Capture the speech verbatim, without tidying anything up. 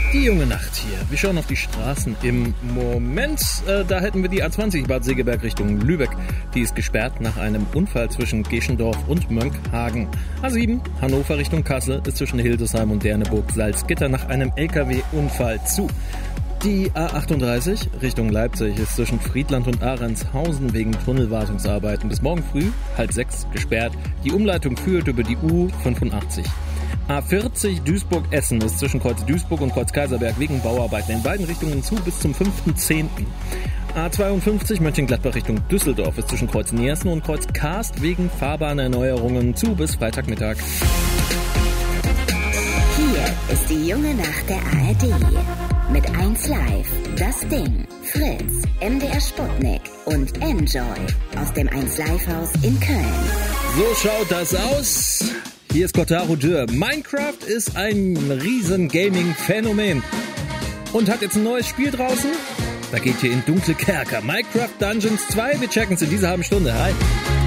Die junge Nacht hier. Wir schauen auf die Straßen. Im Moment, äh, da hätten wir die A zwanzig Bad Segeberg Richtung Lübeck. Die ist gesperrt nach einem Unfall zwischen Geschendorf und Mönckehagen. A sieben, Hannover Richtung Kassel, ist zwischen Hildesheim und Derneburg-Salzgitter nach einem L K W-Unfall zu. Die A achtunddreißig Richtung Leipzig ist zwischen Friedland und Ahrendshausen wegen Tunnelwartungsarbeiten bis morgen früh, halb sechs, gesperrt. Die Umleitung führt über die U fünfundachtzig. A vierzig Duisburg-Essen ist zwischen Kreuz Duisburg und Kreuz Kaiserberg wegen Bauarbeiten in beiden Richtungen zu bis zum fünften zehnten A zweiundfünfzig Mönchengladbach Richtung Düsseldorf ist zwischen Kreuz Niersen und Kreuz Karst wegen Fahrbahnerneuerungen zu bis Freitagmittag. Hier ist die junge Nacht der A R D. Mit eins Live, Das Ding, Fritz, M D R Sputnik und Enjoy aus dem eins Live Haus in Köln. So schaut das aus. Hier ist Kotaro Dürr. Minecraft ist ein riesen Gaming-Phänomen. Und hat jetzt ein neues Spiel draußen? Da geht ihr in dunkle Kerker. Minecraft Dungeons zwei. Wir checken es in dieser halben Stunde. Hi.